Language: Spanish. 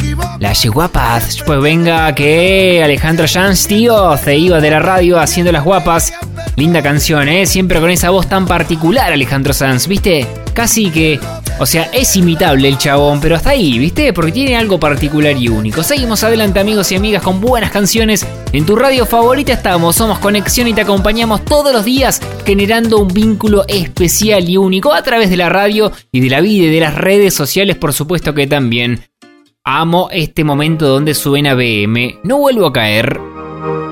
Las guapas. Pues venga que Alejandro Sanz, tío, se iba de la radio haciendo las guapas. Linda canción, siempre con esa voz tan particular, Alejandro Sanz, ¿viste? Casi que, o sea, es imitable el chabón, pero hasta ahí, ¿viste? Porque tiene algo particular y único. Seguimos adelante, amigos y amigas, con buenas canciones. En tu radio favorita estamos, somos Conexión y te acompañamos todos los días generando un vínculo especial y único a través de la radio y de la vida y de las redes sociales, por supuesto que también. Amo este momento donde suena BM. No vuelvo a caer.